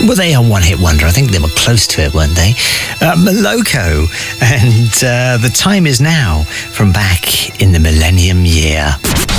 Were they a one-hit wonder? I think they were close to it, weren't they? Moloko, and The Time Is Now from back in the millennium year.